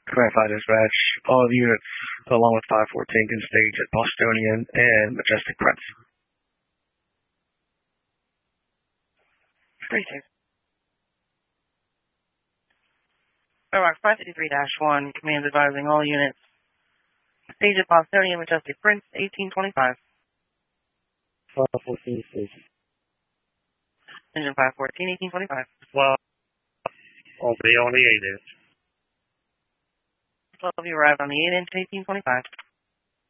Command 5 dispatch. All units, along with 514, can stage at Bostonian and Majestic Prince. 3-2. Airbox 553-1, commands advising all units. Stage at Bostonian, Majestic Prince, 1825. 514 station. Engine 514, 1825. Well, I'll be on the 8-inch. 12, you arrived on the 8-inch, 1825.